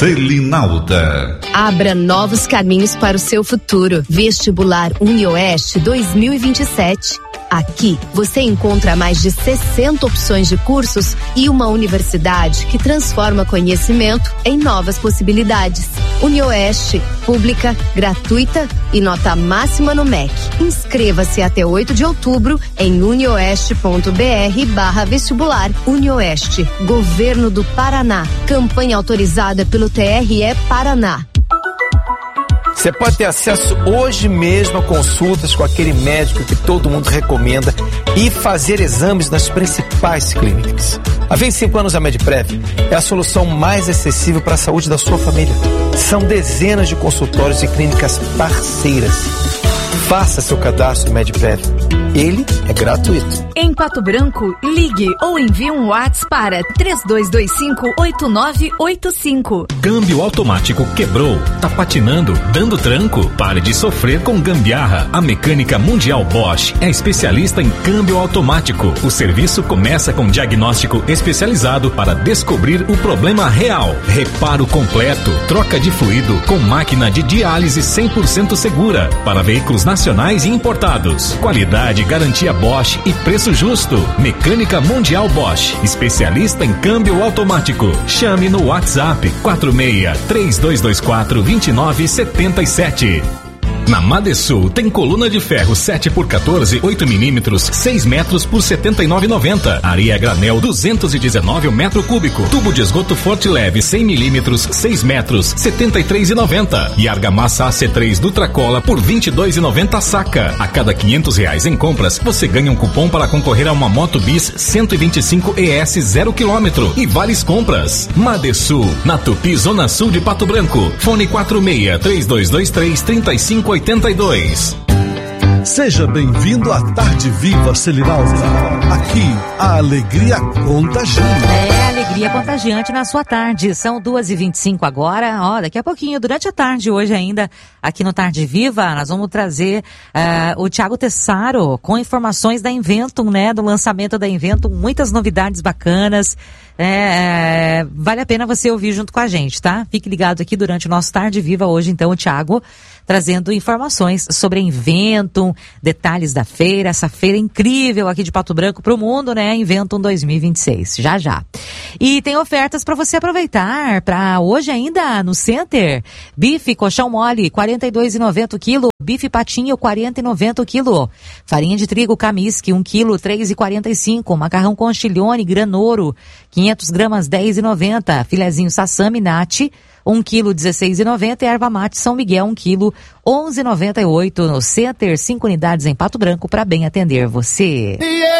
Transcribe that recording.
Selinalta. Abra novos caminhos para o seu futuro. Vestibular UniOeste 2027. Aqui você encontra mais de 60 opções de cursos e uma universidade que transforma conhecimento em novas possibilidades. UniOeste, pública, gratuita e nota máxima no MEC. Inscreva-se até 8 de outubro em unioeste.br/vestibular. UniOeste, Governo do Paraná. Campanha autorizada pelo TRE Paraná. Você pode ter acesso hoje mesmo a consultas com aquele médico que todo mundo recomenda e fazer exames nas principais clínicas. Há 25 anos a Medprev é a solução mais acessível para a saúde da sua família. São dezenas de consultórios e clínicas parceiras. Faça seu cadastro no Medprev. Ele é gratuito. Em Pato Branco, ligue ou envie um WhatsApp para 3225-8985. Câmbio automático quebrou, tá patinando, dando tranco? Pare de sofrer com gambiarra. A Mecânica Mundial Bosch é especialista em câmbio automático. O serviço começa com diagnóstico especializado para descobrir o problema real. Reparo completo, troca de fluido com máquina de diálise 100% segura para veículos nacionais e importados. Qualidade, garantia Bosch e preço justo. Mecânica Mundial Bosch, especialista em câmbio automático. Chame no WhatsApp 46-3224-2977. Na Madesul tem coluna de ferro 7x14, 8mm, 6 metros por R$ 79,90. Areia granel 219 o metro cúbico. Tubo de esgoto forte leve 100mm, 6 metros, R$ 73,90. E argamassa AC3 Dutracola por R$ 22,90 a saca. A cada R$500 em compras, você ganha um cupom para concorrer a uma Moto Bis 125 ES 0 km. E várias compras. Madesul, na Tupi, Zona Sul de Pato Branco. Fone 46-3223-3582. Seja bem-vindo à Tarde Viva Selinalta. Aqui, a alegria contagia. É, alegria contagiante na sua tarde. São 2h25 agora. Ó, daqui a pouquinho, durante a tarde, hoje ainda, aqui no Tarde Viva, nós vamos trazer o Thiago Tessaro com informações da Inventum, né? Do lançamento da Inventum, muitas novidades bacanas. Vale a pena você ouvir junto com a gente, tá? Fique ligado aqui durante o nosso Tarde Viva hoje, então, o Thiago trazendo informações sobre a Inventum, detalhes da feira, essa feira incrível aqui de Pato Branco pro mundo, né? Inventum 2026, já. E tem ofertas para você aproveitar, para hoje ainda no Center. Bife colchão mole, R$ 42,90 o quilo. Bife patinho, R$ 40,90 o quilo. Farinha de trigo Camisque, 1 quilo, R$ 3,45. Macarrão conchiglione Granoro, 500 gramas, R$ 10,90. Filezinho Sassami Nati, 1 quilo, R$ 16,90. E erva mate São Miguel, 1 quilo, R$ 11,98. No Center, 5 unidades em Pato Branco para bem atender você.